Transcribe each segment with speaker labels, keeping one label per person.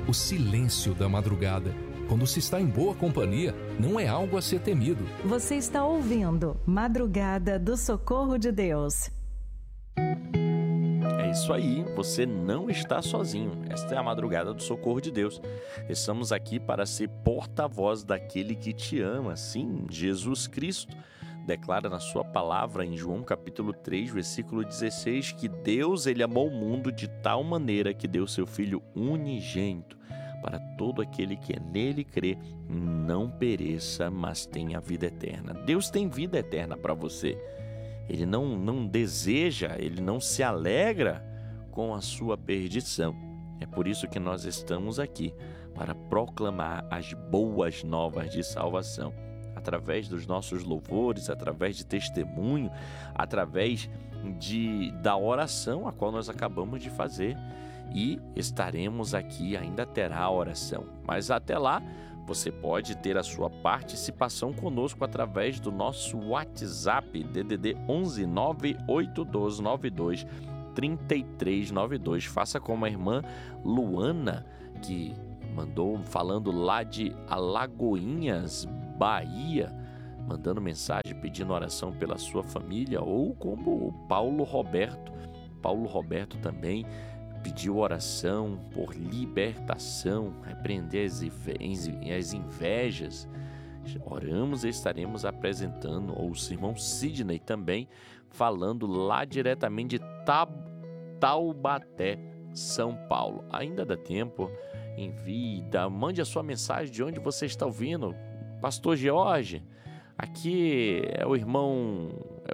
Speaker 1: O silêncio da madrugada, quando se está em boa companhia, não é algo a ser temido.
Speaker 2: Você está ouvindo Madrugada do Socorro de Deus.
Speaker 3: É isso aí, você não está sozinho. Esta é a Madrugada do Socorro de Deus. Estamos aqui para ser porta-voz daquele que te ama, sim, Jesus Cristo. Declara na sua palavra em João capítulo 3, versículo 16, que Deus ele amou o mundo de tal maneira que deu seu Filho unigênito para todo aquele que nele crê não pereça, mas tenha vida eterna. Deus tem vida eterna para você. Ele não deseja, ele não se alegra com a sua perdição. É por isso que nós estamos aqui, para proclamar as boas novas de salvação. Através dos nossos louvores, através de testemunho, através da oração a qual nós acabamos de fazer. E estaremos aqui, ainda terá a oração. Mas até lá, você pode ter a sua participação conosco através do nosso WhatsApp, DDD 11 9812 92 3392. Faça como a irmã Luana, que mandou falando lá de Alagoinhas, Bahia, mandando mensagem pedindo oração pela sua família, ou como o Paulo Roberto. Paulo Roberto também pediu oração por libertação, repreender as invejas. Oramos e estaremos apresentando, ou o irmão Sidney também, falando lá diretamente de Taubaté, São Paulo. Ainda dá tempo, mande a sua mensagem de onde você está ouvindo. Pastor George, aqui é o irmão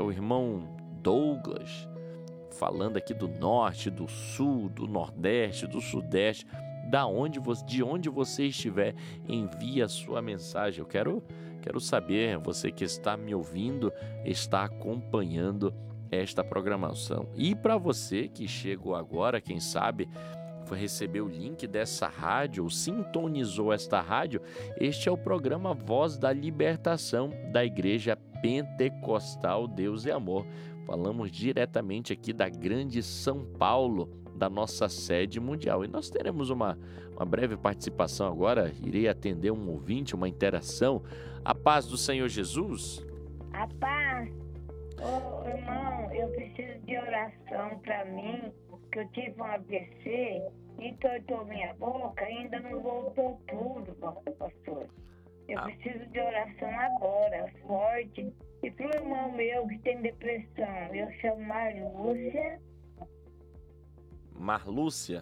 Speaker 3: Douglas, falando aqui do norte, do sul, do nordeste, do sudeste, de onde você estiver, envie a sua mensagem. Eu quero saber, você que está me ouvindo, está acompanhando esta programação. E para você que chegou agora, quem sabe foi receber o link dessa rádio, ou sintonizou esta rádio, este é o programa Voz da Libertação da Igreja Pentecostal Deus é Amor. Falamos diretamente aqui da grande São Paulo, da nossa sede mundial. E nós teremos uma breve participação agora. Irei atender um ouvinte, uma interação. A paz do Senhor Jesus.
Speaker 4: A paz. Ô, irmão, eu preciso de oração para mim, que eu tive um AVC, entortou minha boca, ainda não voltou tudo, pastor. Eu preciso de oração agora, forte. E pro irmão meu que tem depressão, eu chamo Marlúcia.
Speaker 3: Marlúcia?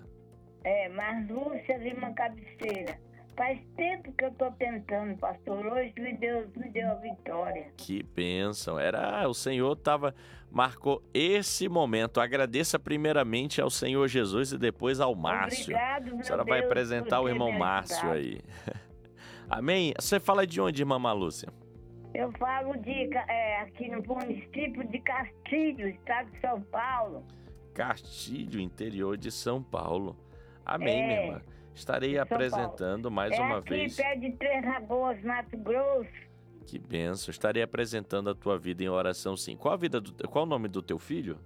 Speaker 4: Marlúcia Lima Cabeceira. Faz tempo que eu tô tentando, pastor. Hoje Deus me deu a vitória.
Speaker 3: Que bênção. O Senhor marcou esse momento. Agradeça primeiramente ao Senhor Jesus e depois ao Márcio.
Speaker 4: Obrigado, meu
Speaker 3: A senhora
Speaker 4: Deus,
Speaker 3: vai apresentar o irmão Márcio aí. Amém? Você fala de onde, irmã Marlúcia?
Speaker 4: Eu falo aqui no município de Castilho, estado de São Paulo.
Speaker 3: Castilho, interior de São Paulo. Amém, minha irmã. Estarei apresentando mais uma vez.
Speaker 4: Aqui perto de Três Lagoas, Mato Grosso.
Speaker 3: Que bênção. Estarei apresentando a tua vida em oração, sim. Qual o nome do teu filho?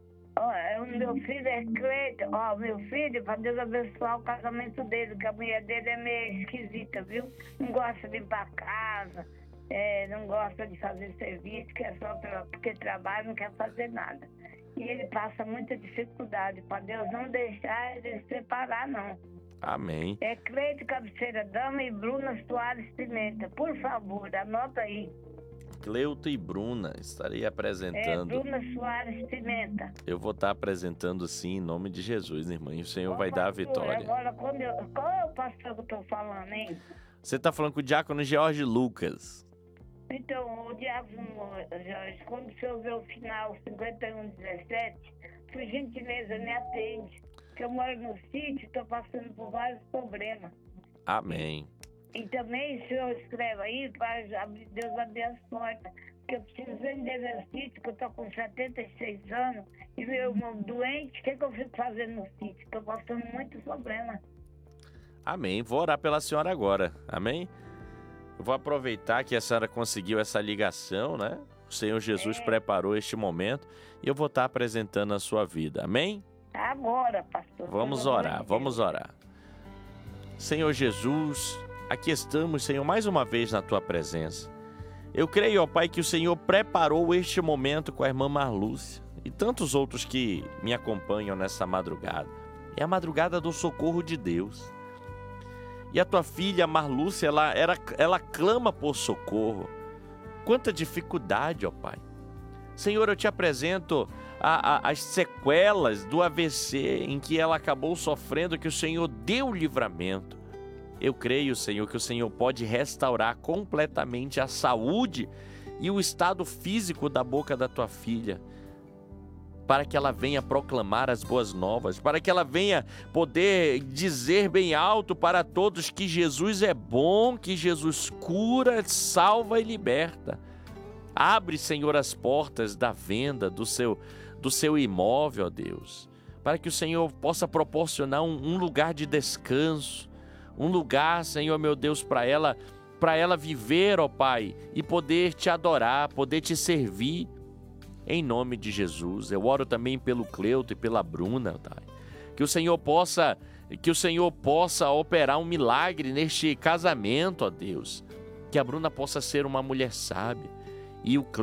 Speaker 4: O meu filho é Cleiton. Meu filho, para Deus abençoar o casamento dele, que a mulher dele é meio esquisita, viu? Não gosta de limpar a casa, não gosta de fazer serviço, que é só porque trabalha, não quer fazer nada. E ele passa muita dificuldade, para Deus não deixar ele se separar, não.
Speaker 3: Amém.
Speaker 4: É Cleide Cabeceira Dama e Bruna Soares Pimenta. Por favor, anota aí.
Speaker 3: Cleuto e Bruna, estarei apresentando.
Speaker 4: Bruna Soares Pimenta.
Speaker 3: Eu vou estar apresentando sim, em nome de Jesus, irmã. E o Senhor vai dar a vitória.
Speaker 4: Agora, qual é o pastor que eu estou falando, hein?
Speaker 3: Você está falando com o diácono George Lucas.
Speaker 4: Então, o diácono Jorge, quando o senhor vê o final 5117, por gentileza, me atende. Porque eu moro no sítio, estou passando por vários problemas.
Speaker 3: Amém.
Speaker 4: E também o senhor escreve aí para Deus abrir as portas. Porque eu preciso vender meu sítio, que eu estou com 76 anos. E meu irmão doente, o que eu fico fazendo no sítio? Estou passando muitos problemas.
Speaker 3: Amém. Vou orar pela senhora agora. Amém? Eu vou aproveitar que a senhora conseguiu essa ligação, né? O Senhor Jesus preparou este momento e eu vou estar apresentando a sua vida. Amém?
Speaker 4: Agora, pastor.
Speaker 3: Vamos orar, vamos orar. Senhor Jesus, aqui estamos, Senhor, mais uma vez na Tua presença. Eu creio, ó Pai, que o Senhor preparou este momento com a irmã Marlúcia e tantos outros que me acompanham nessa madrugada. É a madrugada do socorro de Deus. E a Tua filha Marlúcia, ela clama por socorro. Quanta dificuldade, ó Pai. Senhor, eu te apresento as sequelas do AVC em que ela acabou sofrendo, que o Senhor deu livramento. Eu creio, Senhor, que o Senhor pode restaurar completamente a saúde e o estado físico da boca da Tua filha, para que ela venha proclamar as boas novas, para que ela venha poder dizer bem alto para todos que Jesus é bom, que Jesus cura, salva e liberta. Abre, Senhor, as portas da venda do seu imóvel, ó Deus, para que o Senhor possa proporcionar um lugar de descanso, um lugar, Senhor, meu Deus, para ela viver, ó Pai, e poder Te adorar, poder Te servir, em nome de Jesus. Eu oro também pelo Cleuto e pela Bruna, Pai, que o Senhor possa operar um milagre neste casamento, ó Deus, que a Bruna possa ser uma mulher sábia, e o